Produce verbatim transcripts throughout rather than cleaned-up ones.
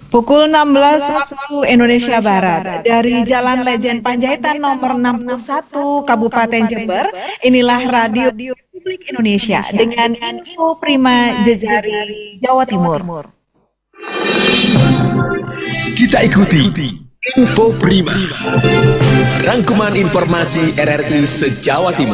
Pukul enam belas waktu Indonesia Barat dari Jalan Lejen Panjaitan nomor enam puluh satu Kabupaten Jember, inilah Radio Republik Indonesia dengan info prima Jejari Jawa Timur. Kita ikuti Info Prima, rangkuman informasi R R I se-Jawa Timur.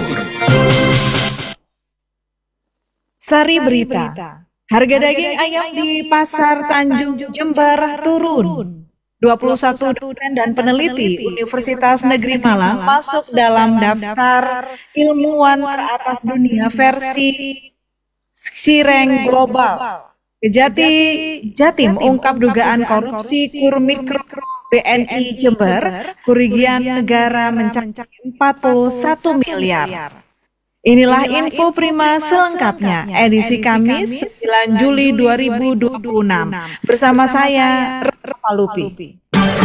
Sari berita. Harga daging ayam di Pasar Tanjung Jember turun. dua puluh satu dosen dan peneliti Universitas Negeri Malang masuk dalam daftar ilmuwan teratas dunia versi Sireng Global. Kejati Jatim ungkap dugaan korupsi Kurmikro B N I Jember, kerugian negara mencapai empat puluh satu miliar. Inilah info prima selengkapnya, edisi Kamis sembilan Juli dua ribu dua puluh enam. Bersama saya, Rama Lupi.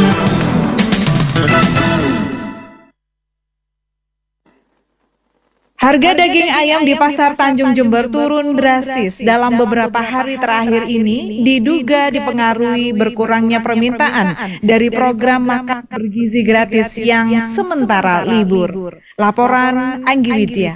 Harga daging ayam di Pasar Tanjung Jember turun drastis dalam beberapa hari terakhir ini, diduga dipengaruhi berkurangnya permintaan dari program makan bergizi gratis yang sementara libur. Laporan Anggi Widya.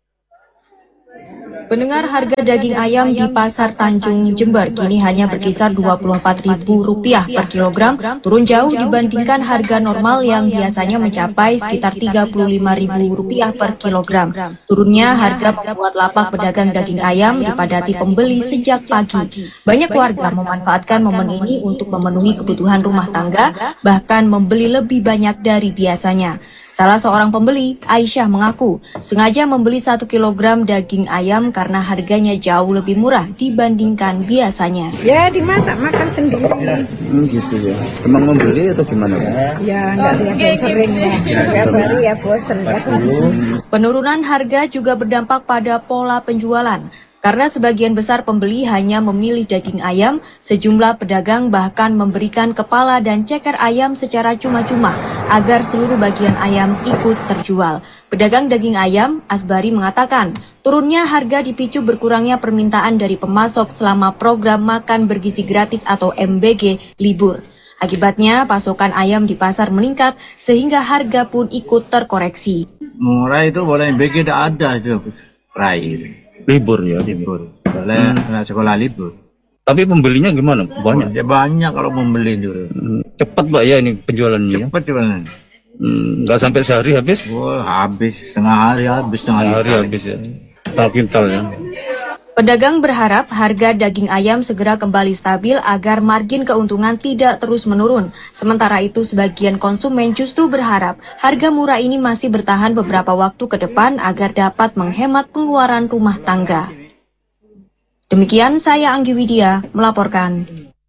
Pendengar, harga daging ayam di Pasar Tanjung Jember kini hanya berkisar dua puluh empat ribu rupiah per kilogram, turun jauh dibandingkan harga normal yang biasanya mencapai sekitar tiga puluh lima ribu rupiah per kilogram. Turunnya harga membuat lapak pedagang daging ayam dipadati pembeli sejak pagi. Banyak warga memanfaatkan momen ini untuk memenuhi kebutuhan rumah tangga, bahkan membeli lebih banyak dari biasanya. Salah seorang pembeli, Aisyah, mengaku sengaja membeli satu kilogram daging ayam karena harganya jauh lebih murah dibandingkan biasanya. Ya, dimasak makan sendiri. Hmm, gitu ya. Emang membeli atau gimana? Ya, nggak lihat sering ya. Nggak beli ya, bosen ya. Penurunan harga juga berdampak pada pola penjualan. Karena sebagian besar pembeli hanya memilih daging ayam, sejumlah pedagang bahkan memberikan kepala dan ceker ayam secara cuma-cuma agar seluruh bagian ayam ikut terjual. Pedagang daging ayam, Asbari, mengatakan turunnya harga dipicu berkurangnya permintaan dari pemasok selama program makan bergizi gratis atau M B G libur. Akibatnya pasokan ayam di pasar meningkat sehingga harga pun ikut terkoreksi. Murah itu boleh M B G tidak ada itu, Rai. Libur ya, libur. Boleh hmm. anak sekolah libur. Tapi pembelinya gimana? Banyak? Ya banyak kalau pembeli itu. Hmm. Cepat Pak ya ini penjualannya? Cepat jualan. Hmm. Nggak sampai sehari habis? Oh, habis, setengah hari habis. Setengah hari, hari habis ya. Setengah kintal ya. Pedagang berharap harga daging ayam segera kembali stabil agar margin keuntungan tidak terus menurun. Sementara itu, sebagian konsumen justru berharap harga murah ini masih bertahan beberapa waktu ke depan agar dapat menghemat pengeluaran rumah tangga. Demikian saya Anggi Widya melaporkan.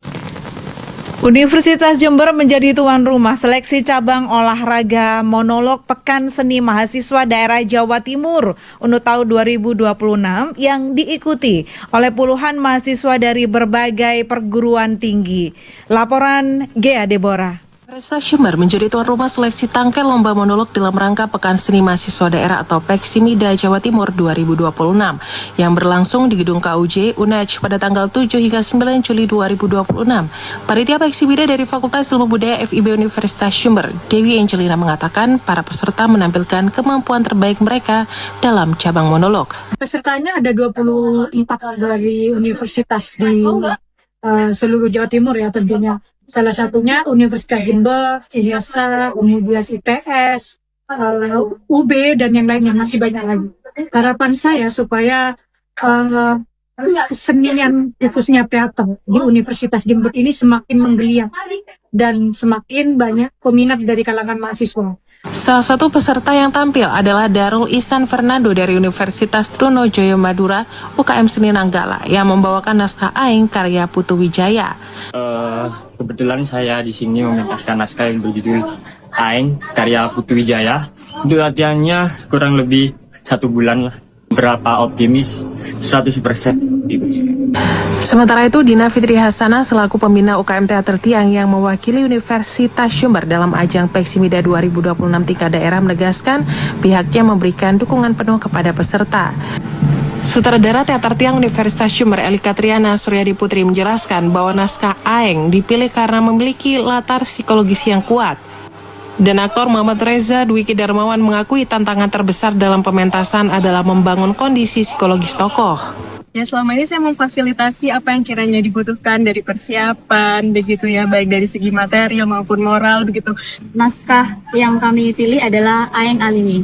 Universitas Jember menjadi tuan rumah seleksi cabang olahraga monolog Pekan Seni Mahasiswa Daerah Jawa Timur untuk tahun dua ribu dua puluh enam yang diikuti oleh puluhan mahasiswa dari berbagai perguruan tinggi. Laporan Gea Deborah. Universitas Jember menjadi tuan rumah seleksi tangkai lomba monolog dalam rangka Pekan Seni Mahasiswa Daerah atau Peksimida Jawa Timur dua ribu dua puluh enam yang berlangsung di Gedung K U J U N E D pada tanggal tujuh hingga sembilan Juli dua ribu dua puluh enam. Panitia Peksimida dari Fakultas Ilmu Budaya F I B Universitas Jember, Dewi Angelina, mengatakan para peserta menampilkan kemampuan terbaik mereka dalam cabang monolog. Pesertanya ada dua puluh empat dari universitas di uh, seluruh Jawa Timur ya tentunya. Salah satunya Universitas Jember, I H S A, kemudian I T S, uh, U B, dan yang lainnya masih banyak lagi. Harapan saya supaya uh, kesenian khususnya teater di Universitas Jember ini semakin menggeliat dan semakin banyak peminat dari kalangan mahasiswa. Salah satu peserta yang tampil adalah Darul Ihsan Fernando dari Universitas Trunojoyo Madura, U K M Seni Nanggala, yang membawakan naskah Aing karya Putu Wijaya. Uh, kebetulan saya di sini mementaskan naskah yang berjudul Aing karya Putu Wijaya. Untuk latihannya kurang lebih satu bulan lah. Berapa optimis? seratus persen optimis. Sementara itu, Dina Fitri Hasanah selaku pembina U K M Teater Tiang yang mewakili Universitas Jember dalam ajang Peksimida dua ribu dua puluh enam tingkat daerah menegaskan pihaknya memberikan dukungan penuh kepada peserta. Sutradara Teater Tiang Universitas Jember Elika Triana Suryadi Putri menjelaskan bahwa naskah Aeng dipilih karena memiliki latar psikologis yang kuat. Dan aktor Muhammad Reza Dwiki Darmawan mengakui tantangan terbesar dalam pementasan adalah membangun kondisi psikologis tokoh. Ya, selama ini saya memfasilitasi apa yang kiranya dibutuhkan dari persiapan, begitu ya, baik dari segi material maupun moral, begitu. Naskah yang kami pilih adalah Aeng Alimi.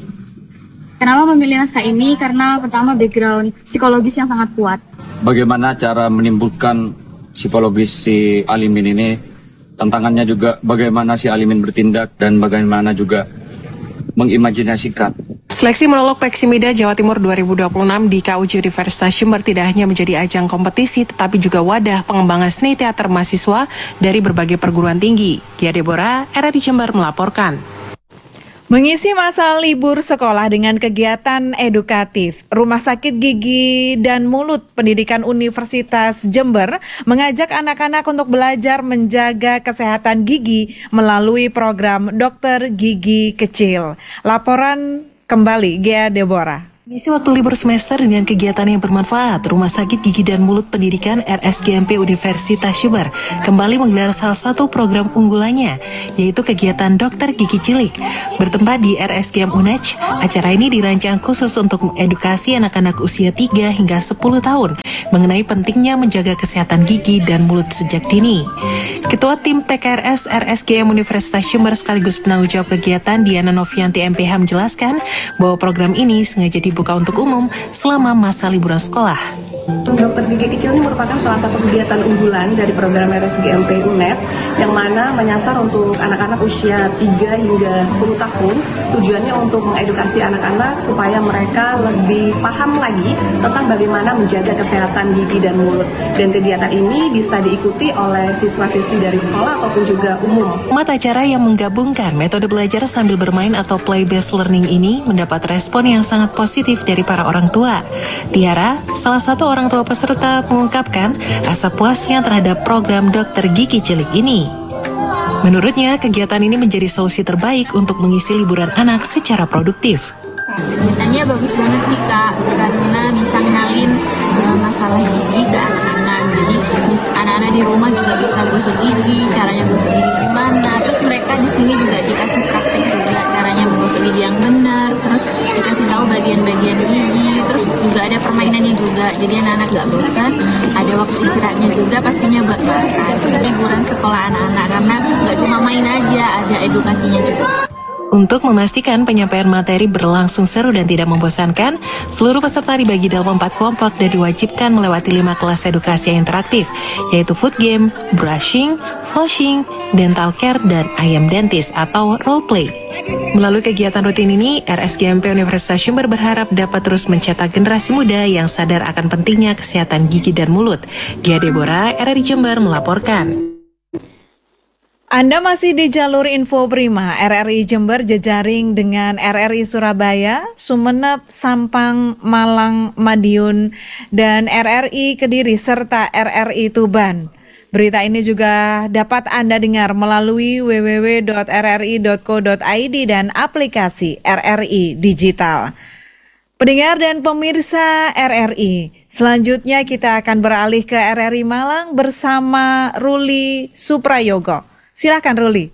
Kenapa memilih naskah ini? Karena pertama background psikologis yang sangat kuat. Bagaimana cara menimbulkan psikologis si Alimin ini? Tantangannya juga bagaimana si Alimin bertindak dan bagaimana juga mengimajinasikan. Seleksi monolog Peksimida Jawa Timur dua ribu dua puluh enam di K U J Universitas Jember tidak hanya menjadi ajang kompetisi, tetapi juga wadah pengembangan seni teater mahasiswa dari berbagai perguruan tinggi. Gia Deborah, R R I Jember melaporkan. Mengisi masa libur sekolah dengan kegiatan edukatif, Rumah Sakit Gigi dan Mulut Pendidikan Universitas Jember mengajak anak-anak untuk belajar menjaga kesehatan gigi melalui program Dokter Gigi Kecil. Laporan kembali Gia Deborah. Mengisi waktu libur semester dengan kegiatan yang bermanfaat, Rumah Sakit Gigi dan Mulut Pendidikan R S G M P Universitas Jember kembali menggelar salah satu program unggulannya, yaitu kegiatan Dokter Gigi Cilik. Bertempat di R S G M U N E C, acara ini dirancang khusus untuk mengedukasi anak-anak usia tiga hingga sepuluh tahun mengenai pentingnya menjaga kesehatan gigi dan mulut sejak dini. Ketua Tim P K R S R S G M Universitas Jember sekaligus penanggung jawab kegiatan Diana Novianti M P H menjelaskan bahwa program ini sengaja dibuka untuk umum selama masa liburan sekolah. Dokter Gigi Kecil ini merupakan salah satu kegiatan unggulan dari program R S G M P U N E D yang mana menyasar untuk anak-anak usia tiga hingga sepuluh tahun. Tujuannya untuk mengedukasi anak-anak supaya mereka lebih paham lagi tentang bagaimana menjaga kesehatan gigi dan mulut. Dan kegiatan ini bisa diikuti oleh siswa-siswi dari sekolah ataupun juga umum. Mata acara yang menggabungkan metode belajar sambil bermain atau play-based learning ini mendapat respon yang sangat positif dari para orang tua. Tiara, salah satu orang Orang tua peserta mengungkapkan rasa puasnya terhadap program Dokter Gigi Cilik ini. Menurutnya, kegiatan ini menjadi solusi terbaik untuk mengisi liburan anak secara produktif. Kegiatannya bagus banget sih Kak, karena bisa ngenalin uh, masalah gigi ke anak-anak. Jadi anak-anak di rumah juga bisa gosok gigi, caranya gosok gigi gimana. Terus mereka di sini juga dikasih praktek juga caranya menggosok gigi yang benar. Terus dikasih tahu bagian-bagian gigi. Terus juga ada permainannya juga. Jadi anak-anak gak bosan. Ada waktu istirahatnya juga pastinya buat makan. Liburan sekolah anak-anak karena gak cuma main aja, ada edukasinya juga. Untuk memastikan penyampaian materi berlangsung seru dan tidak membosankan, seluruh peserta dibagi dalam empat kelompok dan diwajibkan melewati lima kelas edukasi yang interaktif, yaitu food game, brushing, flossing, dental care, dan ayam dentist atau role play. Melalui kegiatan rutin ini, R S G M P Universitas Jember berharap dapat terus mencetak generasi muda yang sadar akan pentingnya kesehatan gigi dan mulut. Gia Deborah, R R I Jember melaporkan. Anda masih di jalur Info Prima, R R I Jember jejaring dengan R R I Surabaya, Sumeneb, Sampang, Malang, Madiun, dan R R I Kediri serta R R I Tuban. Berita ini juga dapat Anda dengar melalui w w w titik r r i titik co titik i d dan aplikasi R R I Digital. Pendengar dan pemirsa R R I, selanjutnya kita akan beralih ke R R I Malang bersama Ruli Suprayogo. Silakan Ruli.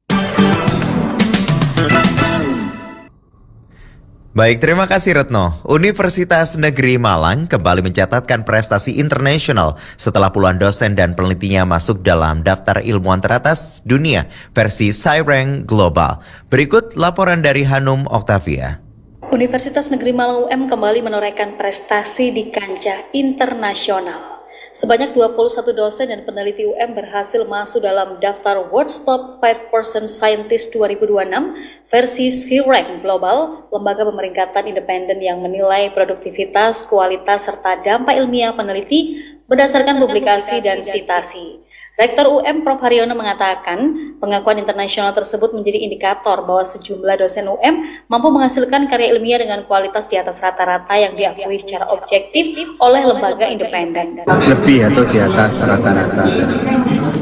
Baik, terima kasih Retno. Universitas Negeri Malang kembali mencatatkan prestasi internasional setelah puluhan dosen dan penelitinya masuk dalam daftar ilmuwan teratas dunia versi SciRank Global. Berikut laporan dari Hanum Octavia. Universitas Negeri Malang U M kembali menorehkan prestasi di kancah internasional. Sebanyak dua puluh satu dosen dan peneliti U M berhasil masuk dalam daftar World's Top lima persen Scientist dua ribu dua puluh enam versi SciRank Global, lembaga pemeringkatan independen yang menilai produktivitas, kualitas, serta dampak ilmiah peneliti berdasarkan publikasi dan sitasi. Rektor U M Profesor Haryono mengatakan, pengakuan internasional tersebut menjadi indikator bahwa sejumlah dosen U M mampu menghasilkan karya ilmiah dengan kualitas di atas rata-rata yang diakui secara objektif oleh lembaga independen. Lebih atau di atas rata-rata.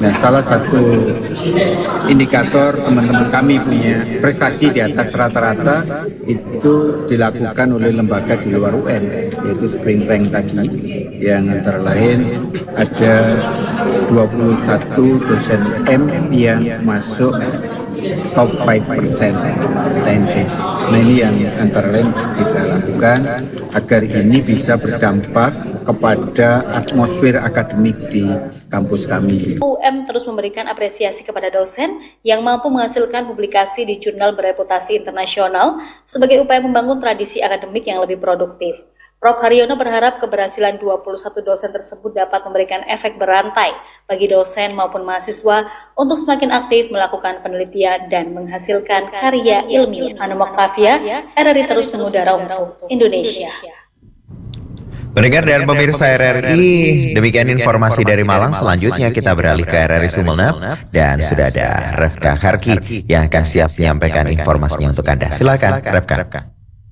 Nah, salah satu indikator teman-teman kami punya prestasi di atas rata-rata itu dilakukan oleh lembaga di luar U M, yaitu screen rank tadi, yang antara lain ada dua puluh satu dosen M yang masuk top lima persen saintis. Nah, ini yang antara lain kita lakukan agar ini bisa berdampak kepada atmosfer akademik di kampus kami. U M terus memberikan apresiasi kepada dosen yang mampu menghasilkan publikasi di jurnal bereputasi internasional sebagai upaya membangun tradisi akademik yang lebih produktif. Profesor Haryono berharap keberhasilan dua puluh satu dosen tersebut dapat memberikan efek berantai bagi dosen maupun mahasiswa untuk semakin aktif melakukan penelitian dan menghasilkan karya ilmiah. Anum Oktavia, R R I terus mengudara untuk Indonesia. Pendengar dan pemirsa R R I, demikian informasi dari Malang. Selanjutnya kita beralih ke R R I Sumeneb dan sudah ada Refka Harki yang akan siap menyampaikan informasinya untuk Anda. Silakan, Refka.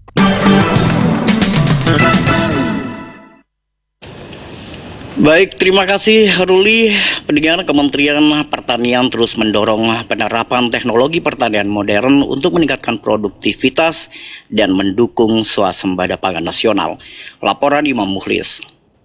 Baik, terima kasih Ruli. Pendengar, Kementerian Pertanian terus mendorong penerapan teknologi pertanian modern untuk meningkatkan produktivitas dan mendukung swasembada pangan nasional. Laporan Imam Mukhlis.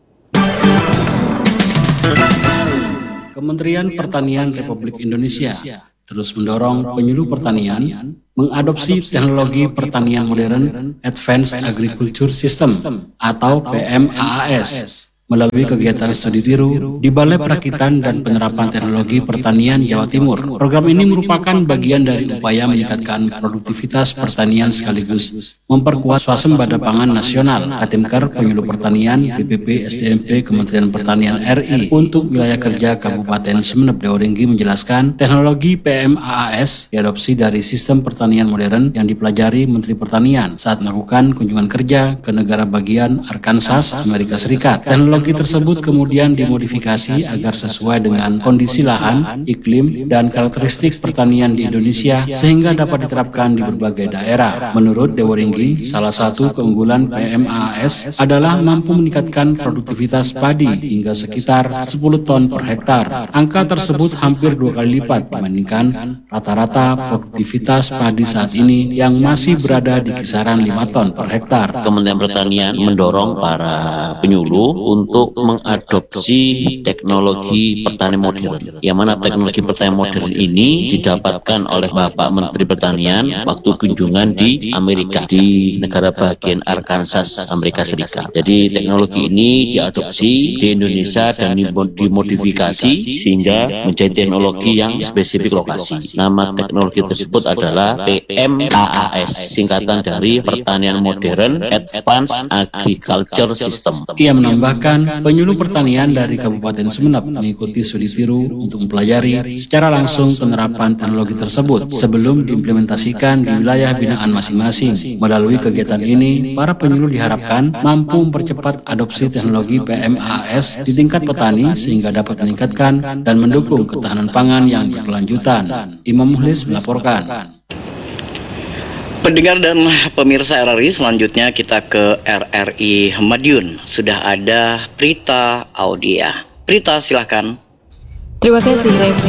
Kementerian Pertanian Republik Indonesia terus mendorong penyuluh pertanian mengadopsi teknologi pertanian modern Advanced Agriculture System atau P M A A S melalui kegiatan studi tiru di Balai Perakitan dan Penerapan Teknologi Pertanian Jawa Timur. Program ini merupakan bagian dari upaya meningkatkan produktivitas pertanian sekaligus memperkuat swasembada pangan nasional. Katimker Penyuluh Pertanian B P P S D M P Kementerian Pertanian R I untuk wilayah kerja Kabupaten Sumeneb Dewaringgi menjelaskan teknologi P M A A S diadopsi dari sistem pertanian modern yang dipelajari Menteri Pertanian saat melakukan kunjungan kerja ke negara bagian Arkansas, Amerika Serikat. Teknologi Teknologi tersebut kemudian dimodifikasi agar sesuai dengan kondisi lahan, iklim, dan karakteristik pertanian di Indonesia sehingga dapat diterapkan di berbagai daerah. Menurut Dewaringgi, salah satu keunggulan P M A A S adalah mampu meningkatkan produktivitas padi hingga sekitar sepuluh ton per hektar. Angka tersebut hampir dua kali lipat dibandingkan rata-rata produktivitas padi saat ini yang masih berada di kisaran lima ton per hektar. Kementerian Pertanian mendorong para penyuluh untuk untuk mengadopsi teknologi pertanian modern, yang mana teknologi pertanian modern ini didapatkan oleh Bapak Menteri Pertanian waktu kunjungan di Amerika, di negara bagian Arkansas, Amerika Serikat. Jadi teknologi ini diadopsi di Indonesia dan dimodifikasi sehingga menjadi teknologi yang spesifik lokasi. Nama teknologi tersebut adalah P M A A S, singkatan dari Pertanian Modern Advanced Agriculture System. Ia menambahkan penyuluh pertanian dari Kabupaten Sumeneb mengikuti studi tiru untuk mempelajari secara langsung penerapan teknologi tersebut sebelum diimplementasikan di wilayah binaan masing-masing. Melalui kegiatan ini, para penyuluh diharapkan mampu mempercepat adopsi teknologi P M A A S di tingkat petani sehingga dapat meningkatkan dan mendukung ketahanan pangan yang berkelanjutan. Imam Mukhlis melaporkan. Pendengar dan pemirsa R R I, selanjutnya kita ke R R I Madiun. Sudah ada Prita Audia. Prita, silakan. Terima kasih, Refka.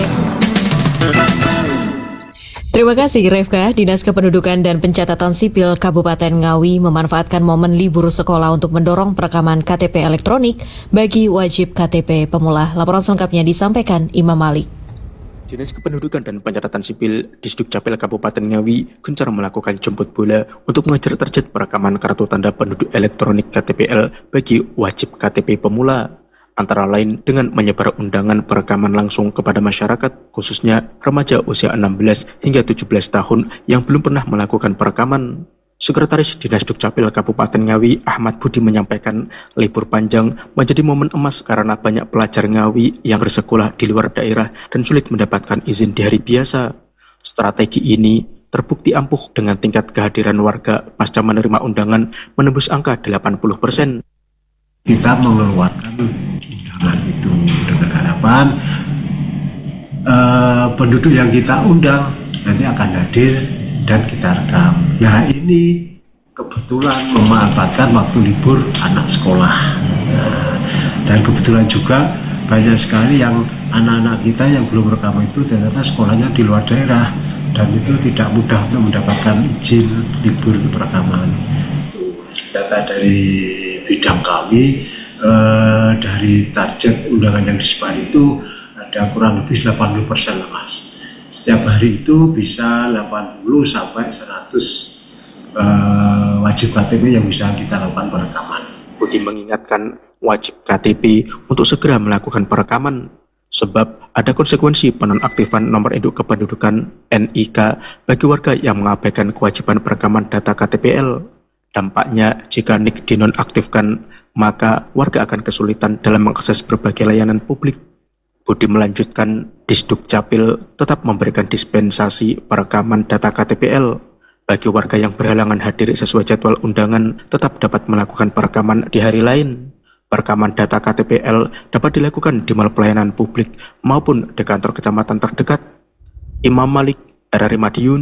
Terima kasih, Refka. Dinas Kependudukan dan Pencatatan Sipil Kabupaten Ngawi memanfaatkan momen libur sekolah untuk mendorong perekaman K T P elektronik bagi wajib K T P pemula. Laporan selengkapnya disampaikan Imam Malik. Dinas Kependudukan dan Pencatatan Sipil Disdukcapil Kabupaten Ngawi gencar melakukan jemput bola untuk mengejar target perekaman kartu tanda penduduk elektronik K T P L bagi wajib K T P pemula, antara lain dengan menyebar undangan perekaman langsung kepada masyarakat, khususnya remaja usia enam belas hingga tujuh belas tahun yang belum pernah melakukan perekaman. Sekretaris Dinas Dukcapil Kabupaten Ngawi, Ahmad Budi, menyampaikan libur panjang menjadi momen emas karena banyak pelajar Ngawi yang bersekolah di luar daerah dan sulit mendapatkan izin di hari biasa. Strategi ini terbukti ampuh dengan tingkat kehadiran warga pasca menerima undangan menembus angka delapan puluh persen. Kita mengeluarkan undangan itu dengan harapan uh, penduduk yang kita undang nanti akan hadir dan kita rekam. Ya, ini kebetulan memanfaatkan waktu libur anak sekolah. Nah, dan kebetulan juga banyak sekali yang anak-anak kita yang belum rekaman itu ternyata sekolahnya di luar daerah dan itu tidak mudah untuk mendapatkan izin libur perekaman. Data dari bidang kami eh, dari target undangan yang disebar itu ada kurang lebih delapan puluh persen lah Mas. Setiap hari itu bisa delapan puluh sampai seratus eh, wajib K T P yang bisa kita lakukan perekaman. Budi mengingatkan wajib K T P untuk segera melakukan perekaman sebab ada konsekuensi penonaktifan nomor induk kependudukan N I K bagi warga yang mengabaikan kewajiban perekaman data K T P L. Dampaknya jika N I K dinonaktifkan maka warga akan kesulitan dalam mengakses berbagai layanan publik. Budi melanjutkan Disduk Capil tetap memberikan dispensasi perekaman data K T P L. Bagi warga yang berhalangan hadir sesuai jadwal undangan tetap dapat melakukan perekaman di hari lain. Perekaman data K T P L dapat dilakukan di mal pelayanan publik maupun di kantor kecamatan terdekat. Imam Malik, R R I Madiun.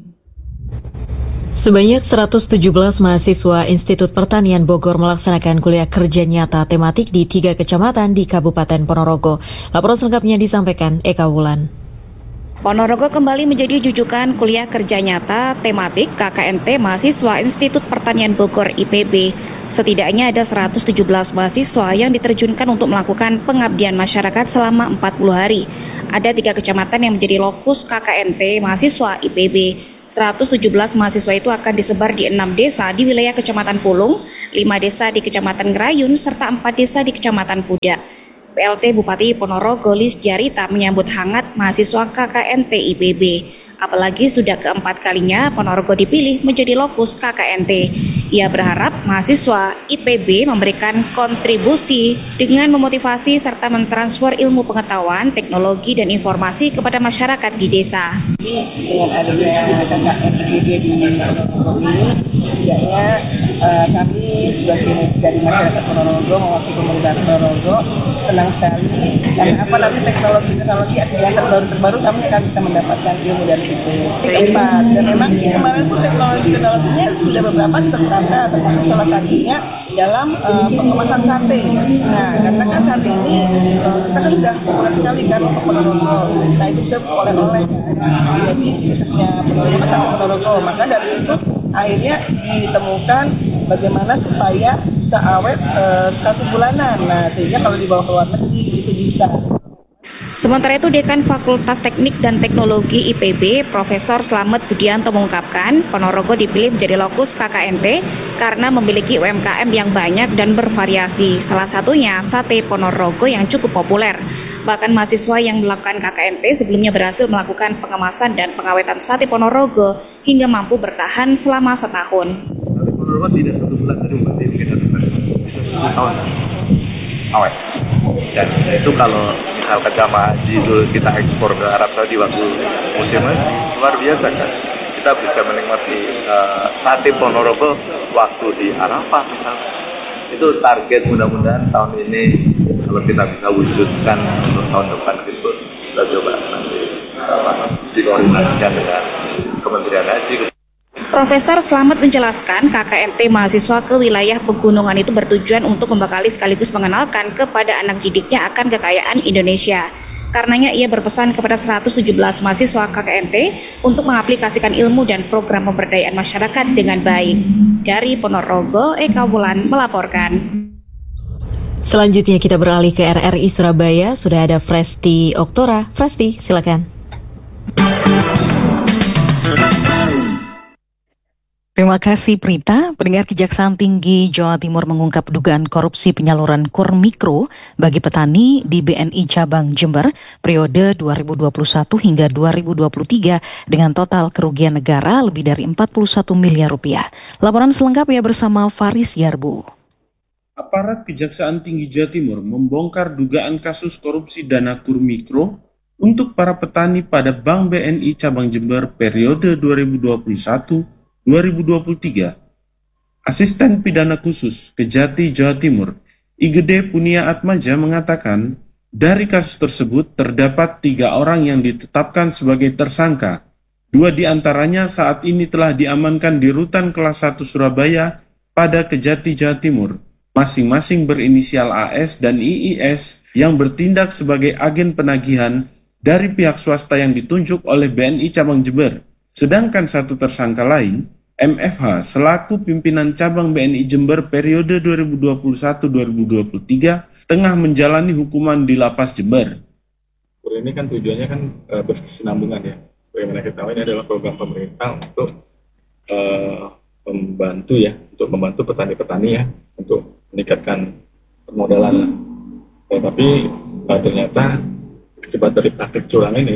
Sebanyak seratus tujuh belas mahasiswa Institut Pertanian Bogor melaksanakan kuliah kerja nyata tematik di tiga kecamatan di Kabupaten Ponorogo. Laporan selengkapnya disampaikan Eka Wulan. Ponorogo kembali menjadi jujukan kuliah kerja nyata tematik K K N T mahasiswa Institut Pertanian Bogor I P B. Setidaknya ada seratus tujuh belas mahasiswa yang diterjunkan untuk melakukan pengabdian masyarakat selama empat puluh hari. Ada tiga kecamatan yang menjadi lokus K K N T mahasiswa I P B. seratus tujuh belas mahasiswa itu akan disebar di enam desa di wilayah Kecamatan Pulung, lima desa di Kecamatan Ngerayun, serta empat desa di Kecamatan Pudak. P L T Bupati Ponorogo Lis Jarita menyambut hangat mahasiswa K K N T I P B. Apalagi sudah keempat kalinya Ponorogo dipilih menjadi lokus K K N T. Ia berharap mahasiswa I P B memberikan kontribusi dengan memotivasi serta mentransfer ilmu pengetahuan, teknologi, dan informasi kepada masyarakat di desa. Dengan adanya K K N T I P B di Ponorogo ini, setidaknya uh, kami sebagai dari masyarakat Ponorogo mewakili pemerintah Ponorogo senang sekali karena apa nanti teknologi-teknologi yang terbaru-terbaru kami akan bisa mendapatkan ilmu dari situ. Keempat, dan memang kemarin pun teknologi-teknologinya sudah beberapa kita terapkan, termasuk salah satunya dalam uh, pengemasan sate. Nah, karena kan sate ini uh, kita kan sudah populer sekali kan untuk Ponorogo. Nah, itu bisa oleh-oleh kan. Nah, jadi ciri khasnya Ponorogo kan sate Ponorogo. Maka dari situ akhirnya ditemukan bagaimana supaya bisa awet uh, satu bulanan. Nah, sehingga kalau dibawa ke luar negeri itu bisa. Sementara itu, Dekan Fakultas Teknik dan Teknologi I P B, Profesor Slamet Budianto mengungkapkan, Ponorogo dipilih menjadi lokus K K N T karena memiliki U M K M yang banyak dan bervariasi. Salah satunya sate Ponorogo yang cukup populer. Bahkan mahasiswa yang melakukan K K N T sebelumnya berhasil melakukan pengemasan dan pengawetan sate Ponorogo hingga mampu bertahan selama setahun. Ponorogo tidak satu bulan dari berarti kita bisa satu tahun awet. Dan itu kalau misalkan jamaah haji itu kita ekspor ke Arab Saudi waktu musim haji, luar biasa kan. Kita bisa menikmati uh, sate Ponorogo waktu di Arafah misalnya. Itu target mudah-mudahan tahun ini kalau kita bisa wujudkan untuk tahun depan gitu. Kita coba nanti uh, dikoordinasikan dengan Kementerian Haji. Profesor Slamet menjelaskan K K N T mahasiswa ke wilayah pegunungan itu bertujuan untuk membekali sekaligus mengenalkan kepada anak didiknya akan kekayaan Indonesia. Karenanya ia berpesan kepada seratus tujuh belas mahasiswa K K N T untuk mengaplikasikan ilmu dan program pemberdayaan masyarakat dengan baik. Dari Ponorogo, Eka Wulan melaporkan. Selanjutnya kita beralih ke R R I Surabaya. Sudah ada Fresti Oktora. Fresti, silakan. Terima kasih Prita. Pendengar, Kejaksaan Tinggi Jawa Timur mengungkap dugaan korupsi penyaluran kur mikro bagi petani di B N I Cabang Jember periode dua ribu dua puluh satu hingga dua ribu dua puluh tiga dengan total kerugian negara lebih dari empat puluh satu miliar rupiah. Laporan selengkapnya bersama Faris Yarbu. Aparat Kejaksaan Tinggi Jawa Timur membongkar dugaan kasus korupsi dana kur mikro untuk para petani pada Bank B N I Cabang Jember periode dua ribu dua puluh satu hingga dua ribu dua puluh tiga. Asisten Pidana Khusus Kejati Jawa Timur, Igede Punia Atmaja mengatakan, dari kasus tersebut terdapat tiga orang yang ditetapkan sebagai tersangka. Dua di antaranya saat ini telah diamankan di Rutan Kelas satu Surabaya pada Kejati Jawa Timur. masing-masing berinisial A S dan I I S yang bertindak sebagai agen penagihan dari pihak swasta yang ditunjuk oleh B N I Cabang Jember. Sedangkan satu tersangka lain, M F H selaku pimpinan cabang B N I Jember periode dua ribu dua puluh satu sampai dua ribu dua puluh tiga tengah menjalani hukuman di Lapas Jember. Ini kan tujuannya kan uh, berkesinambungan ya. Sebagaimana kita tahu ini adalah program pemerintah untuk uh, membantu ya, untuk membantu petani-petani ya, untuk meningkatkan permodalan. Ya, tapi uh, ternyata akibat dari praktik curang ini,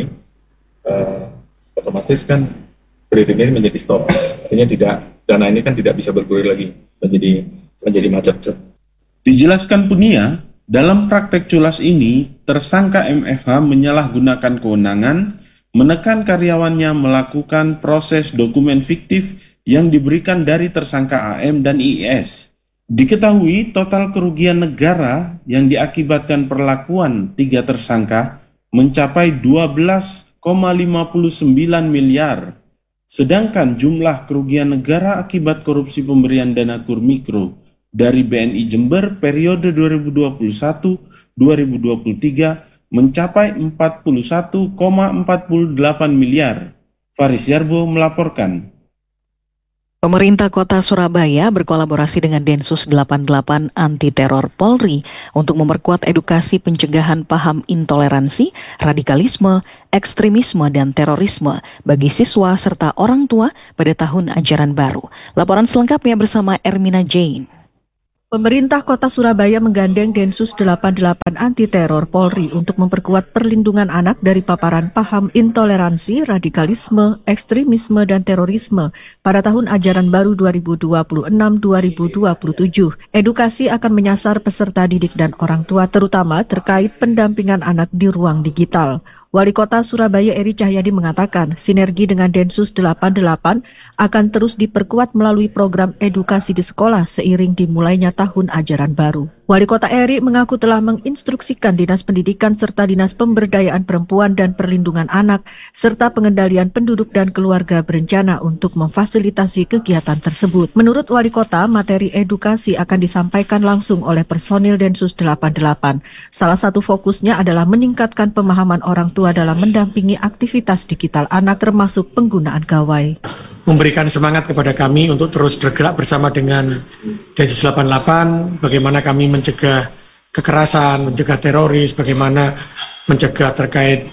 uh, otomatis kan breeding ini menjadi stop. Artinya tidak, dana ini kan tidak bisa bergulir lagi, menjadi menjadi macet. Dijelaskan Punia, dalam praktek culas ini, tersangka M F H menyalahgunakan kewenangan, menekan karyawannya melakukan proses dokumen fiktif yang diberikan dari tersangka A M dan I I S. Diketahui total kerugian negara yang diakibatkan perlakuan tiga tersangka mencapai dua belas koma lima puluh sembilan miliar. Sedangkan jumlah kerugian negara akibat korupsi pemberian dana kur mikro dari B N I Jember periode dua ribu dua puluh satu sampai dua ribu dua puluh tiga mencapai empat puluh satu koma empat delapan miliar. Faris Yarbo melaporkan. Pemerintah Kota Surabaya berkolaborasi dengan Densus delapan puluh delapan Anti Teror Polri untuk memperkuat edukasi pencegahan paham intoleransi, radikalisme, ekstremisme, dan terorisme bagi siswa serta orang tua pada tahun ajaran baru. Laporan selengkapnya bersama Ermina Jane. Pemerintah Kota Surabaya menggandeng Densus delapan puluh delapan Anti Teror Polri untuk memperkuat perlindungan anak dari paparan paham intoleransi, radikalisme, ekstremisme, dan terorisme pada tahun ajaran baru dua ribu dua puluh enam dua ribu dua puluh tujuh. Edukasi akan menyasar peserta didik dan orang tua terutama terkait pendampingan anak di ruang digital. Wali Kota Surabaya Eri Cahyadi mengatakan sinergi dengan Densus delapan puluh delapan akan terus diperkuat melalui program edukasi di sekolah seiring dimulainya tahun ajaran baru. Wali Kota Eri mengaku telah menginstruksikan Dinas Pendidikan serta Dinas Pemberdayaan Perempuan dan Perlindungan Anak serta Pengendalian Penduduk dan Keluarga berencana untuk memfasilitasi kegiatan tersebut. Menurut Wali Kota, materi edukasi akan disampaikan langsung oleh personil Densus delapan puluh delapan. Salah satu fokusnya adalah meningkatkan pemahaman orang tua dalam mendampingi aktivitas digital anak termasuk penggunaan gawai. Memberikan semangat kepada kami untuk terus bergerak bersama dengan Densus delapan puluh delapan, bagaimana kami mencegah kekerasan, mencegah teroris, bagaimana mencegah terkait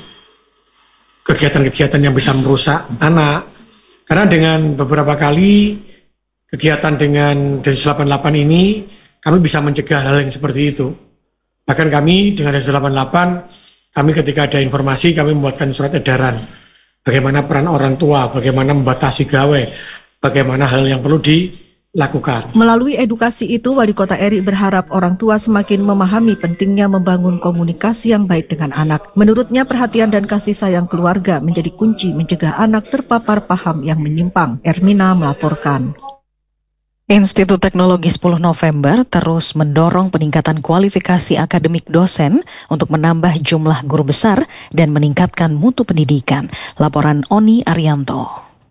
kegiatan-kegiatan yang bisa merusak anak. Karena dengan beberapa kali kegiatan dengan Densus delapan puluh delapan ini, kami bisa mencegah hal yang seperti itu. Bahkan kami dengan Densus delapan puluh delapan, kami ketika ada informasi, kami membuatkan surat edaran. Bagaimana peran orang tua, bagaimana membatasi gawe, bagaimana hal yang perlu dilakukan. Melalui edukasi itu, Wali Kota Eri berharap orang tua semakin memahami pentingnya membangun komunikasi yang baik dengan anak. Menurutnya, perhatian dan kasih sayang keluarga menjadi kunci mencegah anak terpapar paham yang menyimpang. Ermina melaporkan. Institut Teknologi sepuluh November terus mendorong peningkatan kualifikasi akademik dosen untuk menambah jumlah guru besar dan meningkatkan mutu pendidikan. Laporan Oni Arianto.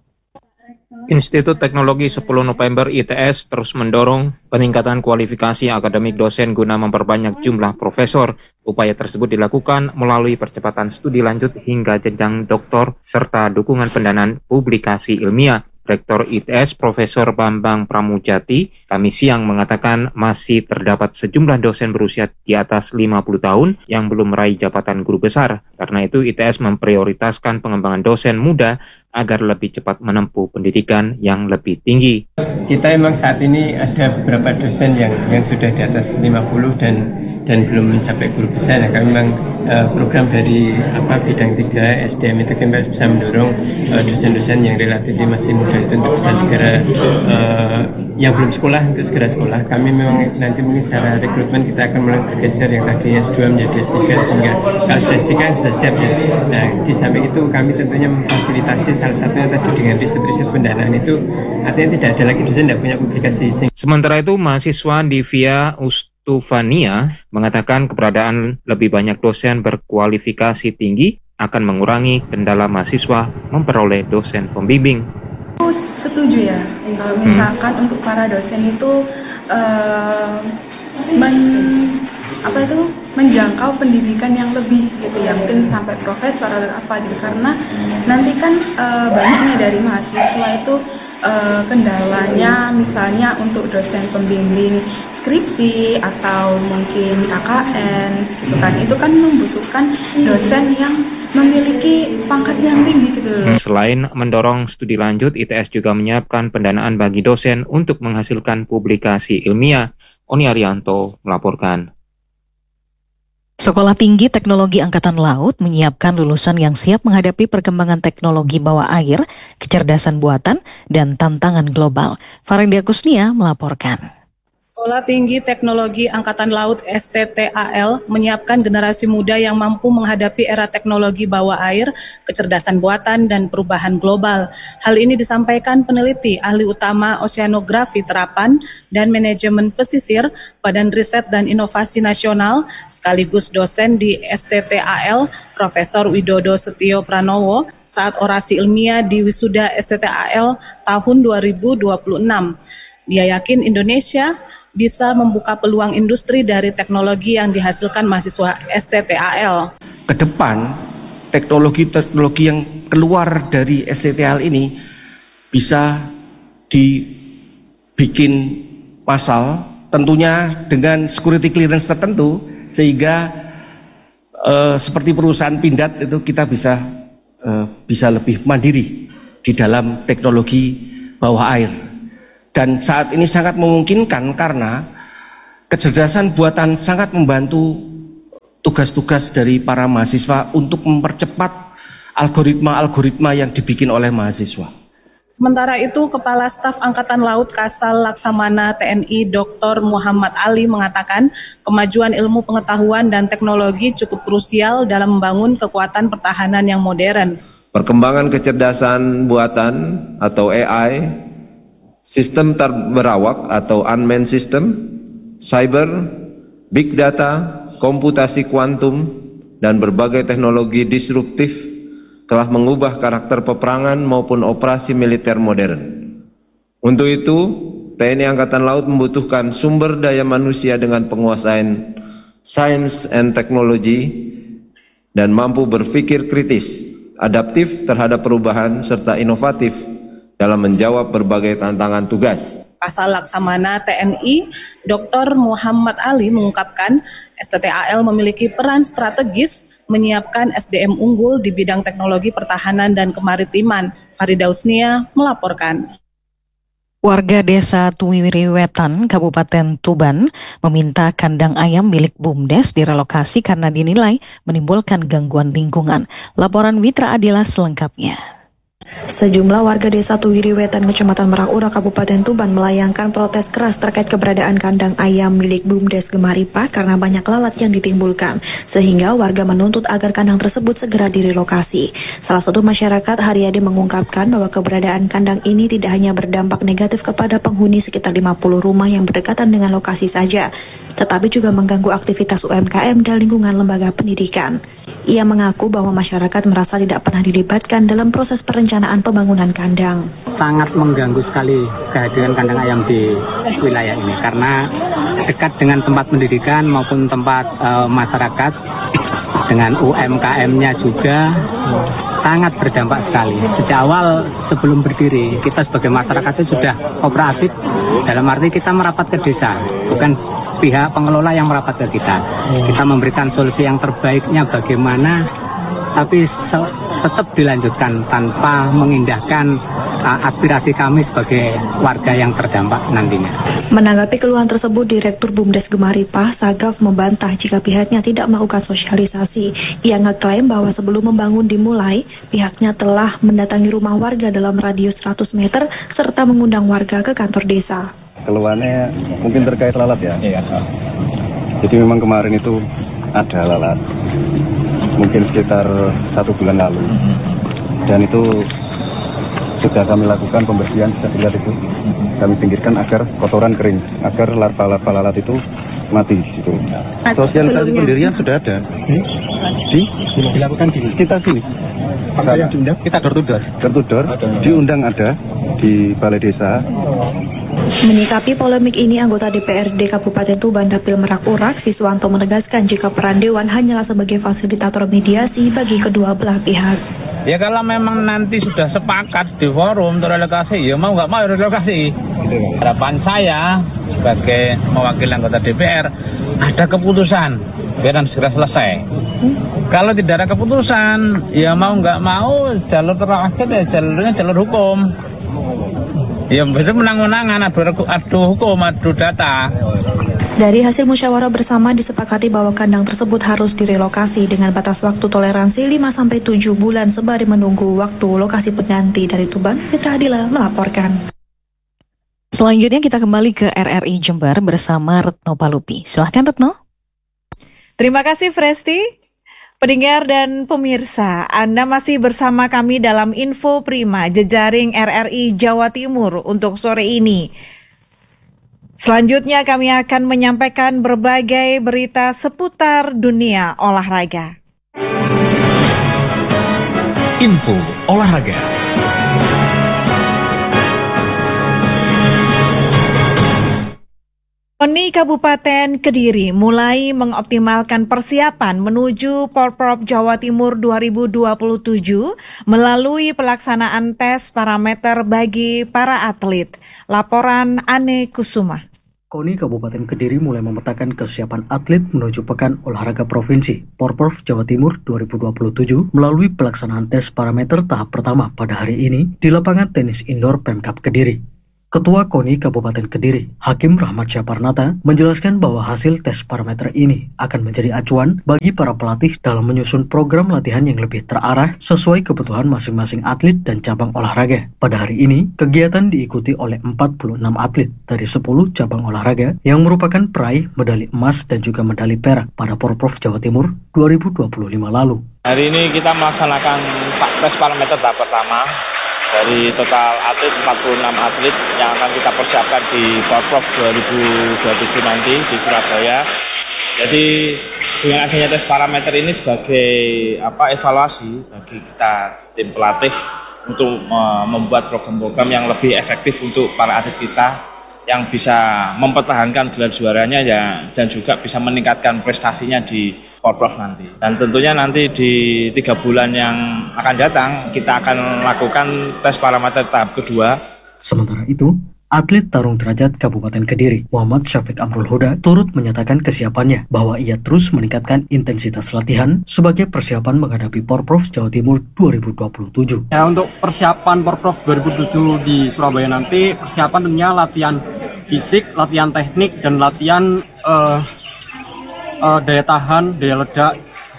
Institut Teknologi sepuluh November I T S terus mendorong peningkatan kualifikasi akademik dosen guna memperbanyak jumlah profesor. Upaya tersebut dilakukan melalui percepatan studi lanjut hingga jenjang doktor serta dukungan pendanaan publikasi ilmiah. Rektor I T S Profesor Bambang Pramujati kami siang mengatakan masih terdapat sejumlah dosen berusia di atas lima puluh tahun yang belum meraih jabatan guru besar. Karena itu I T S memprioritaskan pengembangan dosen muda agar lebih cepat menempuh pendidikan yang lebih tinggi. Kita memang saat ini ada beberapa dosen yang yang sudah di atas lima puluh dan dan belum mencapai guru besar. Nah, kami memang uh, program dari apa bidang tiga S D M itu kita bisa mendorong uh, dosen-dosen yang relatif masih muda itu untuk bisa segera uh, yang belum sekolah untuk segera sekolah. Kami memang nanti mungkin secara rekrutmen kita akan mulai bergeser yang tadinya S dua menjadi S tiga sehingga kalau sudah S tiga sudah siap ya. Nah, di samping itu kami tentunya memfasilitasi salah satunya tadi dengan riset-riset pendanaan itu artinya tidak ada lagi dosen tidak punya publikasi. Sementara itu mahasiswa di Via Ustufania mengatakan keberadaan lebih banyak dosen berkualifikasi tinggi akan mengurangi kendala mahasiswa memperoleh dosen pembimbing. Setuju ya, kalau misalkan hmm. untuk para dosen itu uh, men, apa itu menjangkau pendidikan yang lebih gitu ya, mungkin sampai profesor atau apa gitu, karena nanti kan e, banyaknya dari mahasiswa itu e, kendalanya misalnya untuk dosen pembimbing skripsi atau mungkin K K N gitu kan, itu kan membutuhkan dosen yang memiliki pangkat yang tinggi gitu loh. Selain mendorong studi lanjut, I T S juga menyiapkan pendanaan bagi dosen untuk menghasilkan publikasi ilmiah. Oni Arianto melaporkan. Sekolah Tinggi Teknologi Angkatan Laut menyiapkan lulusan yang siap menghadapi perkembangan teknologi bawah air, kecerdasan buatan, dan tantangan global. Farindia Kusnia melaporkan. Sekolah Tinggi Teknologi Angkatan Laut S T T A L menyiapkan generasi muda yang mampu menghadapi era teknologi bawah air, kecerdasan buatan, dan perubahan global. Hal ini disampaikan peneliti ahli utama Oseanografi Terapan dan Manajemen Pesisir Badan Riset dan Inovasi Nasional sekaligus dosen di S T T A L Profesor Widodo Setio Pranowo saat orasi ilmiah di Wisuda S T T A L tahun dua ribu dua puluh enam. Dia yakin Indonesia bisa membuka peluang industri dari teknologi yang dihasilkan mahasiswa S T T A L. Ke depan, teknologi-teknologi yang keluar dari S T T A L ini bisa dibikin massal, tentunya dengan security clearance tertentu, sehingga eh, seperti perusahaan pindad itu kita bisa eh, bisa lebih mandiri di dalam teknologi bawah air. Dan saat ini sangat memungkinkan karena kecerdasan buatan sangat membantu tugas-tugas dari para mahasiswa untuk mempercepat algoritma-algoritma yang dibikin oleh mahasiswa. Sementara itu, Kepala Staf Angkatan Laut Kasal Laksamana T N I Doktor Muhammad Ali mengatakan kemajuan ilmu pengetahuan dan teknologi cukup krusial dalam membangun kekuatan pertahanan yang modern. Perkembangan kecerdasan buatan atau A I, sistem terberawak atau unmanned system, cyber, big data, komputasi kuantum, dan berbagai teknologi disruptif telah mengubah karakter peperangan maupun operasi militer modern. Untuk itu, T N I Angkatan Laut membutuhkan sumber daya manusia dengan penguasaan sains and teknologi dan mampu berpikir kritis, adaptif terhadap perubahan, serta inovatif dalam menjawab berbagai tantangan tugas. Kasal Laksamana T N I Doktor Muhammad Ali mengungkapkan S T T A L memiliki peran strategis menyiapkan S D M unggul di bidang teknologi pertahanan dan kemaritiman. Farida Usnia melaporkan. Warga desa Tuwiriwetan, Kabupaten Tuban, meminta kandang ayam milik BUMDes direlokasi karena dinilai menimbulkan gangguan lingkungan. Laporan Witra Adila selengkapnya. Sejumlah warga desa Tuwiriwetan, Kecamatan Merak-Ura, Kabupaten Tuban melayangkan protes keras terkait keberadaan kandang ayam milik BUMDes Gemaripah karena banyak lalat yang ditimbulkan, sehingga warga menuntut agar kandang tersebut segera direlokasi. Salah satu masyarakat, Haryadi, mengungkapkan bahwa keberadaan kandang ini tidak hanya berdampak negatif kepada penghuni sekitar lima puluh rumah yang berdekatan dengan lokasi saja, tetapi juga mengganggu aktivitas U M K M dan lingkungan lembaga pendidikan. Ia mengaku bahwa masyarakat merasa tidak pernah dilibatkan dalam proses perencanaan pembangunan kandang. Sangat mengganggu sekali kehadiran kandang ayam di wilayah ini karena dekat dengan tempat pendidikan maupun tempat uh, masyarakat, dengan U M K M-nya juga sangat berdampak sekali. Sejak awal sebelum berdiri, kita sebagai masyarakat itu sudah kooperatif, dalam arti kita merapat ke desa, bukan pihak pengelola yang merapat ke kita. Kita memberikan solusi yang terbaiknya bagaimana, tapi tetap dilanjutkan tanpa mengindahkan uh, aspirasi kami sebagai warga yang terdampak nantinya. Menanggapi keluhan tersebut, Direktur BUMDes Gemaripah, Sagaf, membantah jika pihaknya tidak melakukan sosialisasi. Ia ngeklaim bahwa sebelum membangun dimulai, pihaknya telah mendatangi rumah warga dalam radius seratus meter serta mengundang warga ke kantor desa. Keluhannya mungkin terkait lalat ya? Iya. Jadi memang kemarin itu ada lalat, mungkin sekitar satu bulan lalu. Dan itu sudah kami lakukan pembersihan, bisa dilihat itu. Kami pinggirkan agar kotoran kering, agar larva-larva lalat itu mati di situ. Sosialisasi pendirian sudah ada. Di? Dilakukan di sekitar sini. Apa yang diundang? Kita door to door. Door to door. Diundang ada di balai desa. Menyikapi polemik ini, anggota D P R D Kabupaten Tuban Dapil Merak Urak, Siswanto menegaskan jika peran Dewan hanyalah sebagai fasilitator mediasi bagi kedua belah pihak. Ya kalau memang nanti sudah sepakat di forum untuk relokasi, ya mau nggak mau relokasi. Harapan saya sebagai mewakili anggota D P R, ada keputusan biar segera selesai. Kalau tidak ada keputusan, ya mau nggak mau jalur terakhir ya jalurnya jalur hukum. Ya bisa menang-menangan, adu, adu hukum, adu data. Dari hasil musyawarah bersama disepakati bahwa kandang tersebut harus direlokasi dengan batas waktu toleransi lima sampai tujuh bulan sembari menunggu waktu lokasi pengganti. Dari Tuban, Fitra Adila melaporkan. Selanjutnya kita kembali ke R R I Jember bersama Retno Palupi. Silahkan Retno. Terima kasih Fresti. Pendengar dan pemirsa, Anda masih bersama kami dalam Info Prima Jejaring R R I Jawa Timur untuk sore ini. Selanjutnya kami akan menyampaikan berbagai berita seputar dunia olahraga. Info olahraga. KONI Kabupaten Kediri mulai mengoptimalkan persiapan menuju Porprov Jawa Timur dua ribu dua puluh tujuh melalui pelaksanaan tes parameter bagi para atlet. Laporan Ane Kusuma. KONI Kabupaten Kediri mulai memetakan kesiapan atlet menuju Pekan Olahraga Provinsi Porprov Jawa Timur dua ribu dua puluh tujuh melalui pelaksanaan tes parameter tahap pertama pada hari ini di lapangan tenis indoor Pemkab Kediri. Ketua KONI Kabupaten Kediri, Hakim Rahmat Syaparnata, menjelaskan bahwa hasil tes parameter ini akan menjadi acuan bagi para pelatih dalam menyusun program latihan yang lebih terarah sesuai kebutuhan masing-masing atlet dan cabang olahraga. Pada hari ini, kegiatan diikuti oleh empat puluh enam atlet dari sepuluh cabang olahraga yang merupakan peraih medali emas dan juga medali perak pada Porprov Jawa Timur dua ribu dua puluh lima lalu. Hari ini kita melaksanakan tes parameter tahap pertama. Dari total atlet, empat puluh enam atlet yang akan kita persiapkan di Porprov dua ribu dua puluh tujuh nanti di Surabaya. Jadi dengan adanya tes parameter ini sebagai apa evaluasi bagi kita tim pelatih untuk uh, membuat program-program yang lebih efektif untuk para atlet kita yang bisa mempertahankan gelar juaranya ya, dan juga bisa meningkatkan prestasinya di Porprov nanti. Dan tentunya nanti di tiga bulan yang akan datang kita akan lakukan tes parameter tahap kedua. Sementara itu, atlet tarung derajat Kabupaten Kediri, Muhammad Syafiq Amrul Huda, turut menyatakan kesiapannya bahwa ia terus meningkatkan intensitas latihan sebagai persiapan menghadapi Porprov Jawa Timur dua ribu dua puluh tujuh. Ya, untuk persiapan Porprov dua ribu dua puluh tujuh di Surabaya nanti, persiapan tentunya latihan fisik, latihan teknik, dan latihan uh, uh, daya tahan, daya ledak,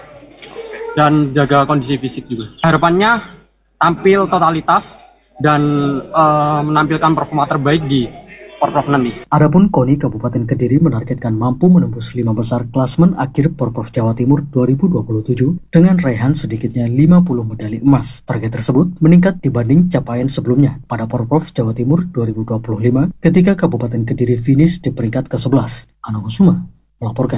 dan jaga kondisi fisik juga. Harapannya tampil totalitas dan uh, menampilkan performa terbaik di Porprov nanti. Adapun KONI Kabupaten Kediri menargetkan mampu menembus lima besar klasmen akhir Porprov Jawa Timur dua ribu dua puluh tujuh dengan raihan sedikitnya lima puluh medali emas. Target tersebut meningkat dibanding capaian sebelumnya pada Porprov Jawa Timur dua ribu dua puluh lima ketika Kabupaten Kediri finish di peringkat kesebelas. Anu Kusuma melaporkan.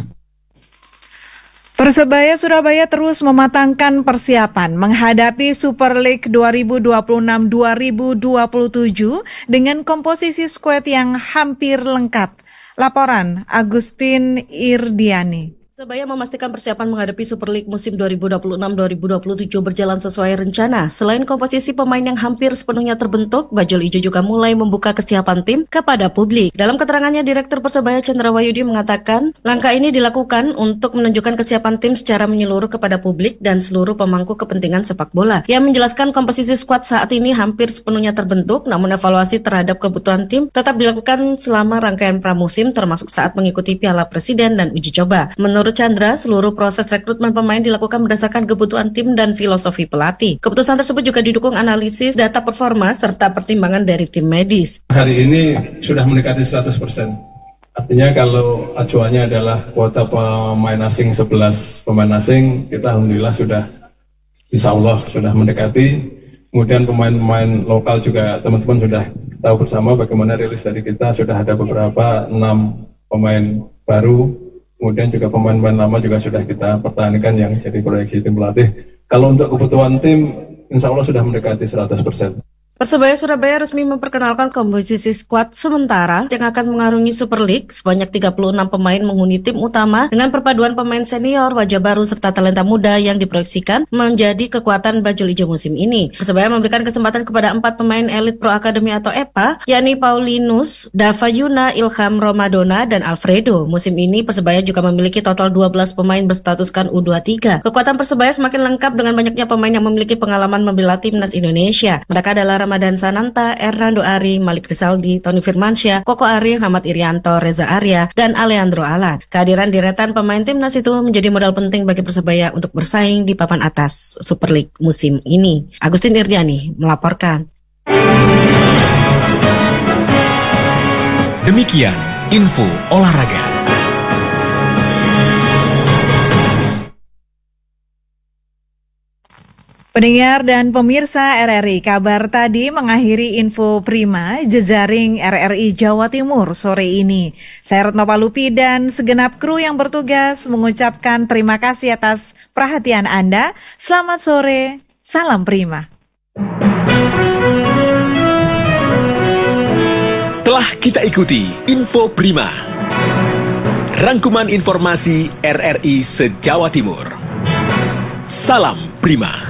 Persebaya Surabaya terus mematangkan persiapan menghadapi Super League dua ribu dua puluh enam dua ribu dua puluh tujuh dengan komposisi skuad yang hampir lengkap. Laporan Agustin Irdiani. Persebaya memastikan persiapan menghadapi Super League musim dua ribu dua puluh enam dua ribu dua puluh tujuh berjalan sesuai rencana. Selain komposisi pemain yang hampir sepenuhnya terbentuk, Bajul Ijo juga mulai membuka kesiapan tim kepada publik. Dalam keterangannya, Direktur Persebaya Chandra Wayudi mengatakan, langkah ini dilakukan untuk menunjukkan kesiapan tim secara menyeluruh kepada publik dan seluruh pemangku kepentingan sepak bola. Ia menjelaskan komposisi skuad saat ini hampir sepenuhnya terbentuk, namun evaluasi terhadap kebutuhan tim tetap dilakukan selama rangkaian pramusim, termasuk saat mengikuti Piala Presiden dan uji coba. Menurut Menurut Chandra, seluruh proses rekrutmen pemain dilakukan berdasarkan kebutuhan tim dan filosofi pelatih. Keputusan tersebut juga didukung analisis data performa serta pertimbangan dari tim medis. Hari ini sudah mendekati seratus persen. Artinya kalau acuannya adalah kuota pemain asing sebelas pemain asing, kita alhamdulillah sudah, insya Allah sudah mendekati. Kemudian pemain-pemain lokal juga teman-teman sudah tahu bersama bagaimana rilis dari kita, sudah ada beberapa enam pemain baru. Kemudian juga pemain-pemain lama juga sudah kita pertahankan yang jadi proyeksi tim pelatih. Kalau untuk kebutuhan tim, insya Allah sudah mendekati seratus persen. Persebaya Surabaya resmi memperkenalkan komposisi skuad sementara yang akan mengarungi Super League. Sebanyak tiga puluh enam pemain menghuni tim utama dengan perpaduan pemain senior, wajah baru, serta talenta muda yang diproyeksikan menjadi kekuatan Bajul Ijo musim ini. Persebaya memberikan kesempatan kepada empat pemain elit Pro Academy atau E P A, yakni Paulinus, Davayuna, Ilham Romadona, dan Alfredo. Musim ini Persebaya juga memiliki total dua belas pemain berstatuskan U dua puluh tiga. Kekuatan Persebaya semakin lengkap dengan banyaknya pemain yang memiliki pengalaman membela timnas Indonesia. Mereka adalah Ramadan Sananta, Hernando Ari, Malik Rizaldi, Tony Firmansyah, Koko Ari, Rahmat Irianto, Reza Arya, dan Alejandro Alan. Kehadiran deretan pemain timnas itu menjadi modal penting bagi Persebaya untuk bersaing di papan atas Super League musim ini. Agustin Irdiani melaporkan. Demikian info olahraga. Pendengar dan pemirsa R R I, kabar tadi mengakhiri info Prima jejaring R R I Jawa Timur sore ini. Saya Retno Palupi dan segenap kru yang bertugas mengucapkan terima kasih atas perhatian Anda. Selamat sore, salam Prima. Telah kita ikuti info Prima, rangkuman informasi R R I se-Jawa Timur. Salam Prima.